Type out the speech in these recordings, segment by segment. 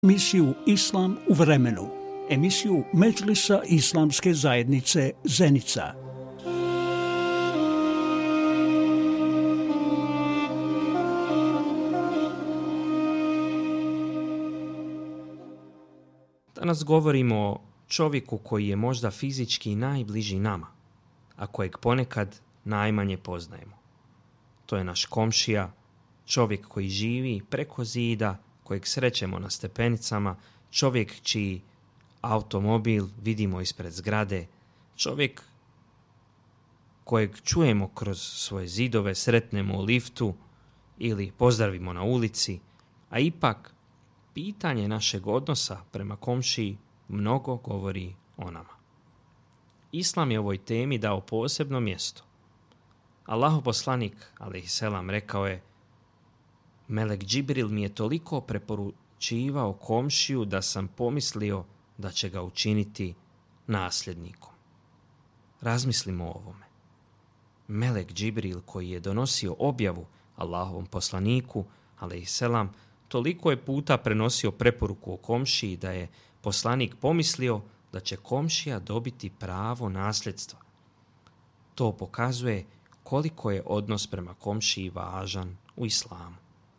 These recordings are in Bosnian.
Emisiju Islam u vremenu, emisiju Medžlisa Islamske zajednice Zenica. Danas govorimo o čovjeku koji je možda fizički najbliži nama, a kojeg ponekad najmanje poznajemo. To je naš komšija, čovjek koji živi preko zida, kojeg srećemo na stepenicama, čovjek čiji automobil vidimo ispred zgrade, čovjek kojeg čujemo kroz svoje zidove, sretnemo u liftu ili pozdravimo na ulici, a ipak pitanje našeg odnosa prema komšiji mnogo govori o nama. Islam je ovoj temi dao posebno mjesto. Allahov poslanik, alejselam, rekao je: Melek Džibril mi je toliko preporučivao komšiju da sam pomislio da će ga učiniti nasljednikom. Razmislimo o ovome. Melek Džibril, koji je donosio objavu Allahovom poslaniku, alejselam, toliko je puta prenosio preporuku o komšiji da je poslanik pomislio da će komšija dobiti pravo nasljedstva. To pokazuje koliko je odnos prema komšiji važan u islamu.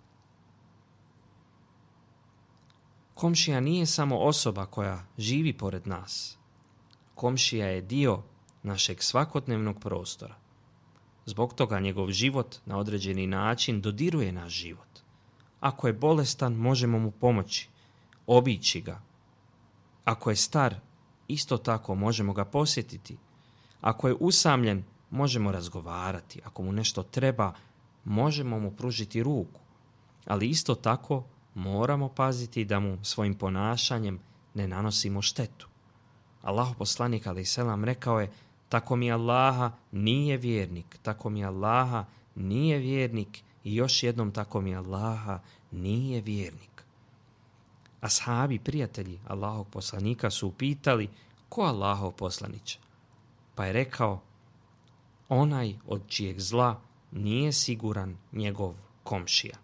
Komšija nije samo osoba koja živi pored nas. Komšija je dio našeg svakodnevnog prostora. Zbog toga njegov život na određeni način dodiruje naš život. Ako je bolestan, možemo mu pomoći, obići ga. Ako je star, isto tako možemo ga posjetiti. Ako je usamljen, možemo razgovarati. Ako mu nešto treba, možemo mu pružiti ruku. Ali isto tako moramo paziti da mu svojim ponašanjem ne nanosimo štetu. Allahov poslanik alejselam rekao je: tako mi Allaha nije vjernik, tako mi Allaha nije vjernik i još jednom tako mi Allaha nije vjernik. Ashabi, prijatelji Allahovog poslanika, su upitali: ko Allahov poslaniče? Pa je rekao: onaj od čijeg zla nije siguran njegov komšija.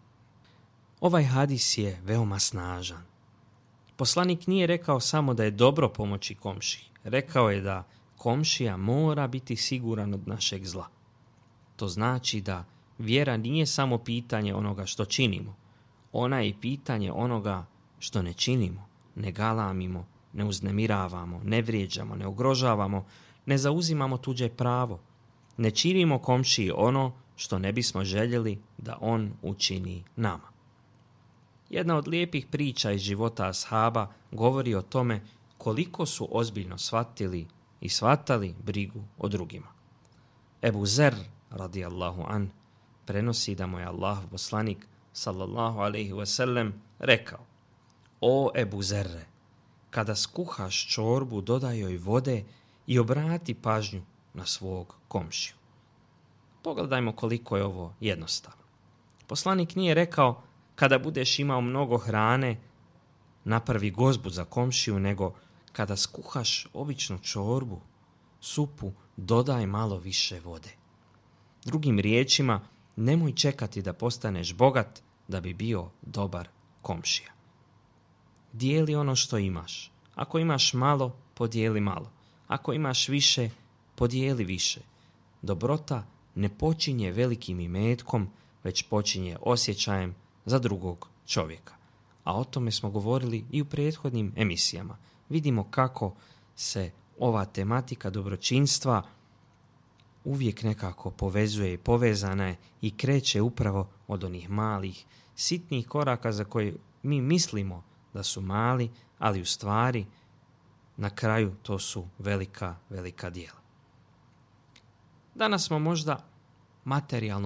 Ovaj hadis je veoma snažan. Poslanik nije rekao samo da je dobro pomoći komšiji. Rekao je da komšija mora biti siguran od našeg zla. To znači da vjera nije samo pitanje onoga što činimo. Ona je i pitanje onoga što ne činimo, ne galamimo, ne uznemiravamo, ne vrijeđamo, ne ugrožavamo, ne zauzimamo tuđe pravo. Ne činimo komšiji ono što ne bismo željeli da on učini nama. Jedna od lijepih priča iz života ashaba govori o tome koliko su ozbiljno shvatili i shvatali brigu o drugima. Ebu Zer, radijallahu an, prenosi da mu je Allahov poslanik, sallallahu alejhi ve sellem, rekao: o Ebu Zerre, kada skuhaš čorbu, dodaj joj vode i obrati pažnju na svog komšiju. Pogledajmo koliko je ovo jednostavno. Poslanik nije rekao: kada budeš imao mnogo hrane, napravi gozbu za komšiju, nego kada skuhaš običnu čorbu, supu, dodaj malo više vode. Drugim riječima, nemoj čekati da postaneš bogat da bi bio dobar komšija. Dijeli ono što imaš. Ako imaš malo, podijeli malo. Ako imaš više, podijeli više. Dobrota ne počinje velikim imetkom, već počinje osjećajem za drugog čovjeka. A o tome smo govorili i u prethodnim emisijama. Vidimo kako se ova tematika dobročinstva uvijek nekako povezuje i povezana je i kreće upravo od onih malih, sitnih koraka za koje mi mislimo da su mali, ali u stvari na kraju to su velika, velika djela. Danas smo možda materijalno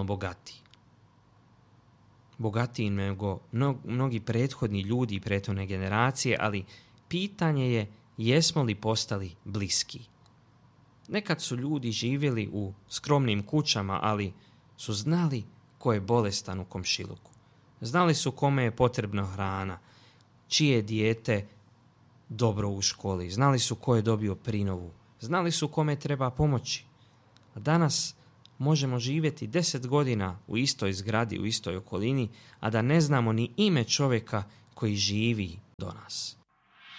bogatiji nego mnogi prethodni ljudi i prethodne generacije, ali pitanje je jesmo li postali bliski. Nekad su ljudi živjeli u skromnim kućama, ali su znali ko je bolestan u komšiluku. Znali su kome je potrebna hrana, čije dijete dobro u školi, znali su ko je dobio prinovu, znali su kome treba pomoći. A danas možemo živjeti 10 godina u istoj zgradi, u istoj okolini, a da ne znamo ni ime čovjeka koji živi do nas.